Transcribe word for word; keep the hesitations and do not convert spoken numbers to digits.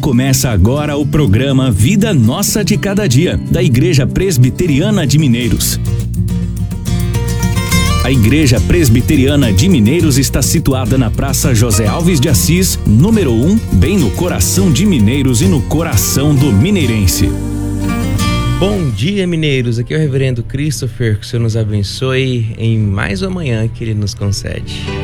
Começa agora o programa Vida Nossa de Cada Dia, da Igreja Presbiteriana de Mineiros. A Igreja Presbiteriana de Mineiros está situada na Praça José Alves de Assis, número um, bem no coração de Mineiros e no coração do mineirense. Bom dia, mineiros. Aqui é o reverendo Christopher. Que o Senhor nos abençoe em mais uma manhã que Ele nos concede.